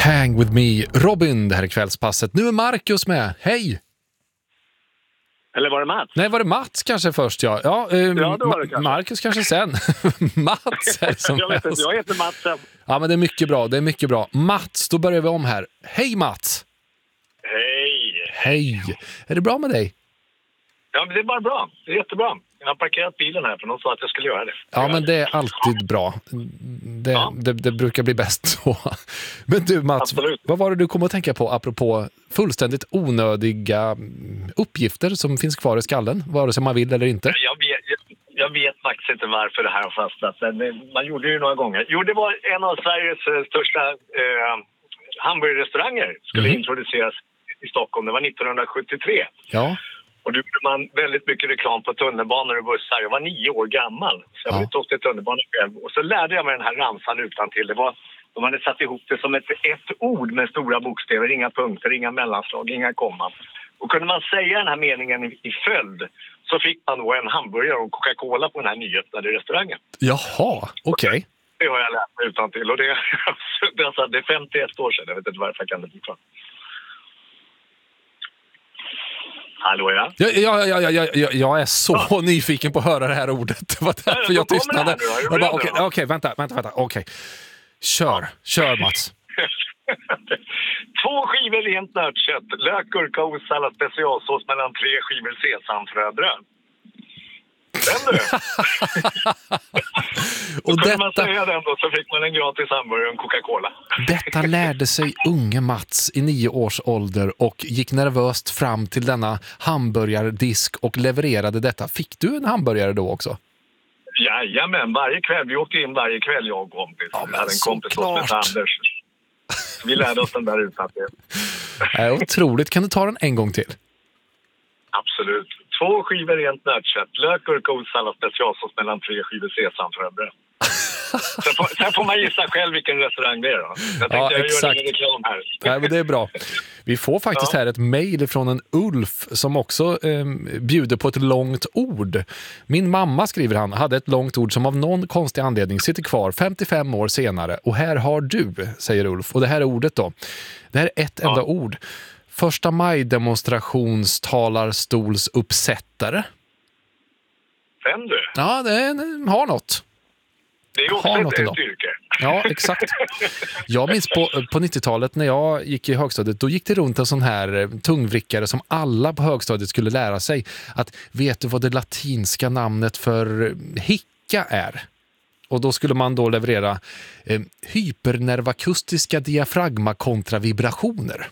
Hang with me, Robin, det här är kvällspasset. Nu är Marcus med, hej! Eller var det Mats? Nej, var det Mats kanske först, ja. Ja, det var det kanske. Marcus kanske sen. Mats är det som jag heter Mats. Ja, men det är mycket bra. Mats, då börjar vi om här. Hej Mats! Hej! Är det bra med dig? Ja, men det är bara bra. Det är jättebra. Jag har parkerat bilen här för någon sa att jag skulle göra det. Ja, men det är alltid bra. Det brukar bli bäst så. Men du Mats, Absolut. vad var det du kom att tänka på apropå fullständigt onödiga uppgifter som finns kvar i skallen, vare sig man vill eller inte? Jag vet faktiskt inte varför det här har fastnat. Man gjorde det ju några gånger. Jo, det var en av Sveriges största hamburgerrestauranger skulle introduceras i Stockholm. Det var 1973. Ja. Och då gjorde man väldigt mycket reklam på tunnelbanor och bussar. Jag var 9 år gammal. Så jag åkte tunnelbanan själv. Och så lärde jag mig den här ramsan utantill. De hade satt ihop det som ett ord med stora bokstäver. Inga punkter, inga mellanslag, inga komman. Och kunde man säga den här meningen i följd så fick man då en hamburgare och Coca-Cola på den här nyöppnade restaurangen. Jaha, okej. Det har jag lärt mig utantill. Och det är 51 år sedan. Jag vet inte varför jag kan det fortfarande. Hallå, ja? Jag är så nyfiken på att höra det här ordet. Det var därför jag tystnade. Okej, vänta. Okej. Kör Mats. 2 skivor rent nötkött, lök, gurka, osallad, specialsås mellan 3 skivor sesamfröbröd. Den du! Och kunde man säga den då så fick man en gratis hamburgare och en Coca-Cola. Detta lärde sig unge Mats i 9 års ålder och gick nervöst fram till denna hamburgardisk och levererade detta. Fick du en hamburgare då också? Jajamän, varje kväll. Vi åkte in varje kväll, jag och kompis. Ja, jag hade en kompis som hette Anders. Vi lärde oss den där utantill. Otroligt. Kan du ta den en gång till? Absolut. 2 skivor rent nötkött, lök, gurka, osallad, specialsås mellan 3 skivor sesamfröbröd. Sen får man gissa själv vilken restaurang det är då. Jag tänkte jag gör en reklam här. Nej, men det är bra. Vi får faktiskt här ett mejl från en Ulf som också bjuder på ett långt ord. Min mamma, skriver han, hade ett långt ord som av någon konstig anledning sitter kvar 55 år senare. Och här har du, säger Ulf. Och det här är ordet då. Det här är ett enda ord. Första maj-demonstrationstalarstolsuppsättare. Vem du? Ja, det har något. Det är ju också ett yrke. Ja, exakt. Jag minns på 90-talet när jag gick i högstadiet, då gick det runt en sån här tungvrickare som alla på högstadiet skulle lära sig. Att vet du vad det latinska namnet för hicka är? Och då skulle man då leverera hypernervakustiska diafragma kontra vibrationer.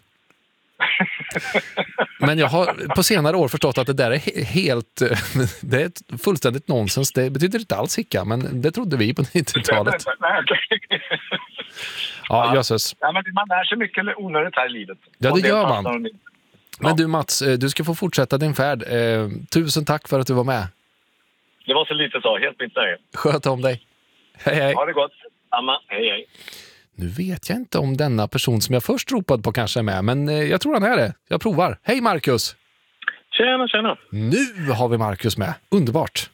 Men jag har på senare år förstått att det där är helt det är fullständigt nonsens. Det betyder inte alls hicka, men det trodde vi på 90-talet. Ja, jösses. Ja, men man lär sig mycket onödigt här i livet. Ja, det gör man. Men du Mats, du ska få fortsätta din färd. Tusen tack för att du var med. Det var så lite så, helt mitt nöje. Sköt om dig. Hej. Ha det gott. Samma, hej. Nu vet jag inte om denna person som jag först ropade på kanske är med, men jag tror han är det. Jag provar. Hej Marcus! Tjena. Nu har vi Marcus med. Underbart.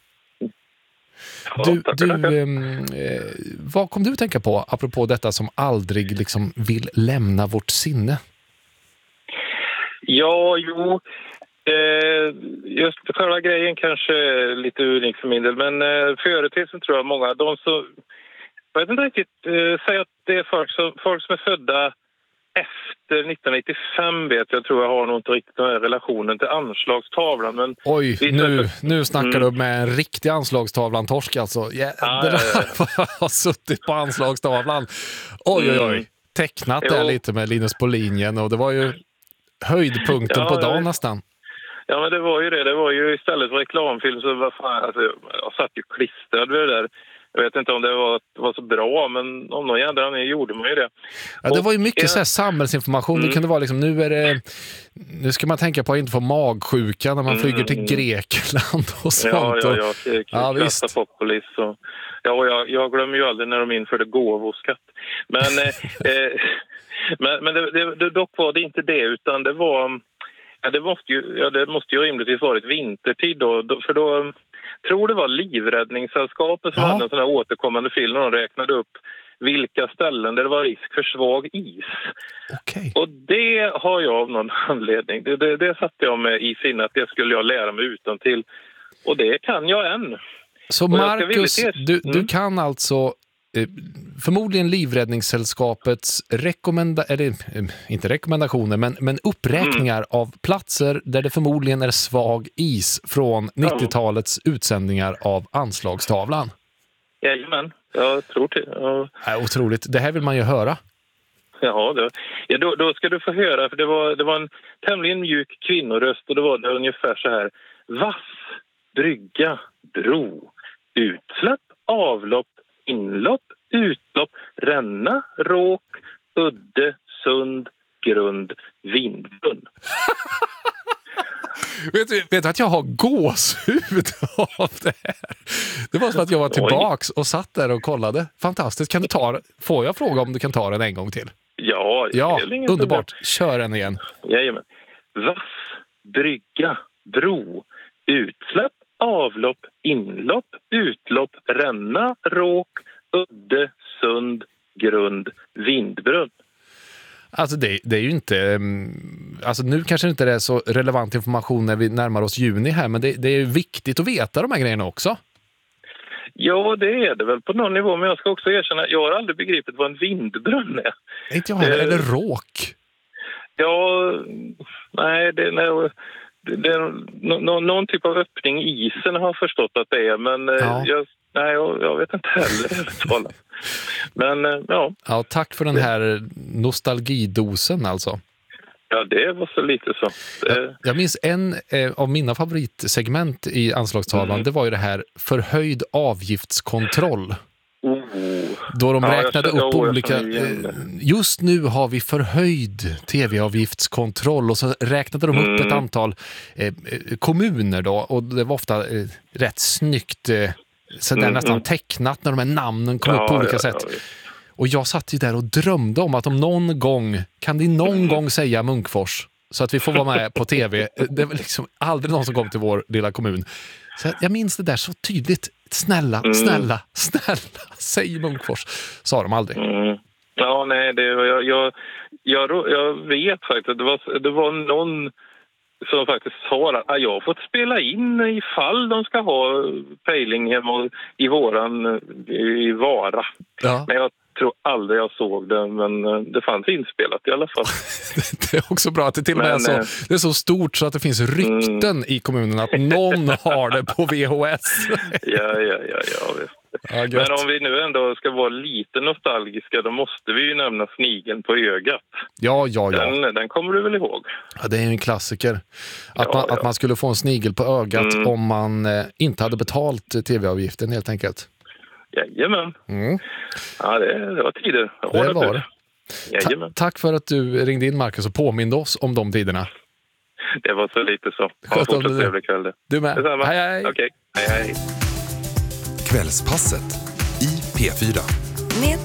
Vad kom du att tänka på apropå detta som aldrig liksom vill lämna vårt sinne? Just själva grejen kanske är lite unik för min del, men företeelsen tror jag många, jag vet inte riktigt, säga att det är folk som är födda efter 1995 vet jag, tror jag har nog inte riktigt den här relationen till anslagstavlan. Men oj, nu snackar du med en riktig anslagstavlan torsk alltså. Jag har suttit på anslagstavlan. Oj. Tecknat där lite med Linus på linjen och det var ju höjdpunkten på dagen nästan. Ja, men det var ju det. Det var ju istället för reklamfilm så var fan, alltså, jag satt ju klistrad vid det där. Jag vet inte om det var så bra, men om någon jävla anledning gjorde man ju det. Ja, det var ju mycket så här samhällsinformation. Det kunde vara liksom, nu ska man tänka på att inte få magsjuka när man flyger till Grekland och sånt. Ja, visst. Populis och, jag glömmer ju aldrig när de införde gåvoskatt. Men, dock var det inte det, utan det var... Ja, det måste ju rimligtvis varit vintertid då, för då tror det var Livräddningssällskapet som hade en sån här återkommande film och de räknade upp vilka ställen där det var risk för svag is. Okej. Och det har jag av någon anledning. Det satte jag med i sinne att det skulle jag lära mig utantill. Och det kan jag än. Så Marcus, du kan alltså förmodligen Livräddningssällskapets inte rekommendationer, men uppräkningar av platser där det förmodligen är svag is från 90-talets utsändningar av Anslagstavlan. Jajamän, jag tror det. Ja, otroligt, det här vill man ju höra. Ja, då ska du få höra, för det var en tämligen mjuk kvinnoröst och det var det ungefär så här: vass, brygga, bro, utsläpp, avlopp, inlopp, utlopp, ränna, råk, udde, sund, grund, vindbrunn. Vet du att jag har gåshud av det här? Det var som att jag var tillbaks och satt där och kollade. Fantastiskt. Får jag fråga om du kan ta den en gång till? Ja, underbart. Kör den igen. Jajamän. Vass, brygga, bro, utsläpp, avlopp, inlopp, utlopp, ränna, råk, udde, sund, grund, vindbrunn. Alltså det är ju inte... Alltså nu kanske inte det är så relevant information när vi närmar oss juni här, men det är ju viktigt att veta de här grejerna också. Ja, det är det väl på någon nivå, men jag ska också erkänna att jag har aldrig begripit vad en vindbrunn är. Inte jag heller, eller råk? Ja, nej, det är någon typ av öppning i isen har jag förstått att det är, men jag vet inte heller. Men ja. Ja, tack för den här nostalgidosen alltså. Ja, det var så lite så. Jag minns en av mina favoritsegment i Anslagstavlan, det var ju det här förhöjd avgiftskontroll. Då de räknade upp olika... Just nu har vi förhöjd tv-avgiftskontroll, och så räknade de upp ett antal kommuner då, och det var ofta rätt snyggt så där nästan tecknat när de här namnen kom upp på olika sätt. Och jag satt ju där och drömde om att om någon gång säga Munkfors så att vi får vara med på tv. Det var liksom aldrig någon som kom till vår lilla kommun. Så jag minns det där så tydligt. Snälla, säg Munkfors. Sa de aldrig. Ja, nej, jag vet faktiskt att det var någon som faktiskt sa att jag har fått spela in ifall de ska ha pejling hemma i Vara. Ja. Men jag tror aldrig jag såg det, men det fanns inspelat i alla fall. Det är också bra att det till och med är så stort så att det finns rykten i kommunen att någon har det på VHS. Ja, visst. Ja, men om vi nu ändå ska vara lite nostalgiska, då måste vi ju nämna Snigeln på ögat. Ja. Den kommer du väl ihåg? Ja, det är ju en klassiker. Att man skulle få en snigel på ögat om man inte hade betalt tv-avgiften helt enkelt. Jajamän. Ja, det var tider. Det var det. Tack för att du ringde in, Marcus, och påminde oss om de tiderna. Det var så lite så. Ha en fortsatt trevlig kväll. Du med. Detsamma. Hej. Okej. Hej. Kvällspasset i P4. Med